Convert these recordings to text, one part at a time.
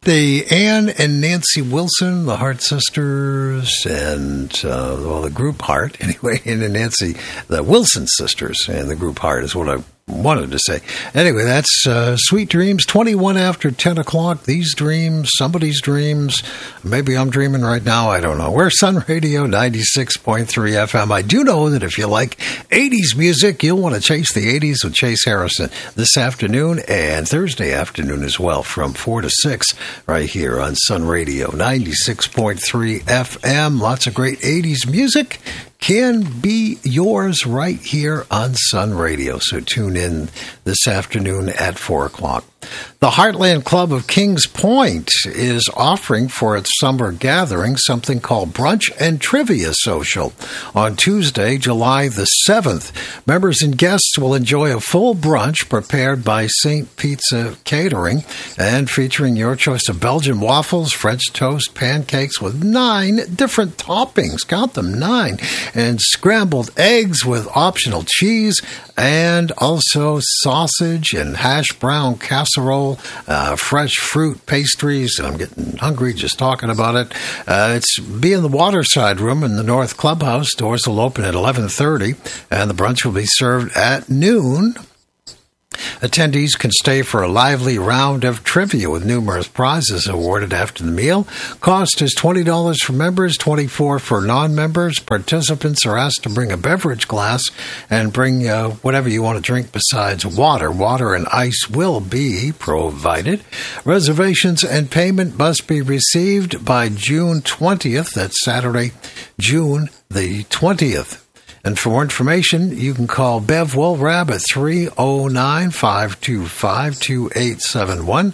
the Ann and Nancy Wilson, the Hart sisters, and, the group Hart, anyway, Ann and Nancy, the Wilson sisters, and the group Hart is what I wanted to say. Anyway, that's Sweet Dreams, 21 after 10 o'clock. These dreams, somebody's dreams. Maybe I'm dreaming right now. I don't know. We're Sun Radio 96.3 FM. I do know that if you like 80s music, you'll want to chase the 80s with Chase Harrison this afternoon and Thursday afternoon as well from 4 to 6 right here on Sun Radio 96.3 FM. Lots of great 80s music can be yours right here on Sun Radio. So tune in this afternoon at 4 o'clock. The Heartland Club of Kings Point is offering for its summer gathering something called Brunch and Trivia Social on Tuesday, July the 7th. Members and guests will enjoy a full brunch prepared by St. Pizza Catering and featuring your choice of Belgian waffles, French toast, pancakes with 9 different toppings. Count them, 9. And scrambled eggs with optional cheese and also sausage and hash brown casserole, fresh fruit pastries. I'm getting hungry just talking about it. It's be in the Waterside Room in the North Clubhouse. Doors will open at 11:30, and the brunch will be served at noon. Attendees can stay for a lively round of trivia with numerous prizes awarded after the meal. Cost is $20 for members, $24 for non-members. Participants are asked to bring a beverage glass and bring whatever you want to drink besides water. Water and ice will be provided. Reservations and payment must be received by June 20th. That's Saturday, June the 20th. And for more information, you can call Bev Woolrab at 309-525-2871,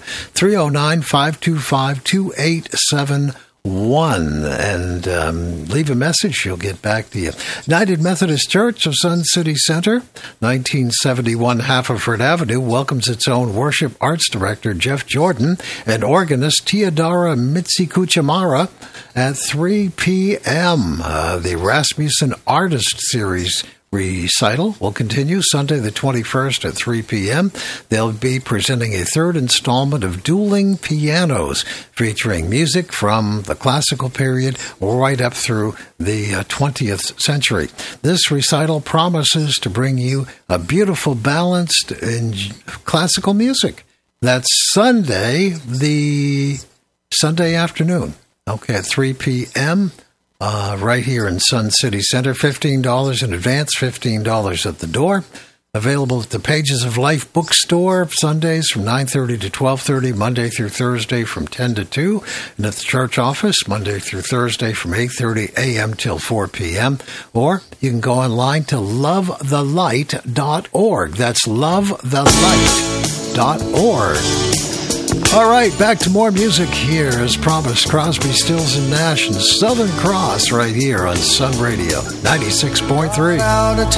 309-525-2871. And leave a message. She'll get back to you. United Methodist Church of Sun City Center, 1971 Haverford Avenue, welcomes its own worship arts director, Jeff Jordan, and organist Teodora Mitsikuchamara at 3 p.m. The Rasmussen Artist Series recital will continue Sunday the 21st at 3 p.m. They'll be presenting a third installment of Dueling Pianos, featuring music from the classical period right up through the 20th century. This recital promises to bring you a beautiful, balanced classical music. That's Sunday afternoon, okay, at 3 p.m., right here in Sun City Center. $15 in advance, $15 at the door. Available at the Pages of Life bookstore Sundays from 9:30 to 12:30, Monday through Thursday from 10 to 2, and at the church office Monday through Thursday from 8:30 a.m. till 4 p.m. Or you can go online to lovethelight.org. That's lovethelight.org. All right, back to more music here as promised. Crosby, Stills and Nash and Southern Cross right here on Sun Radio 96.3.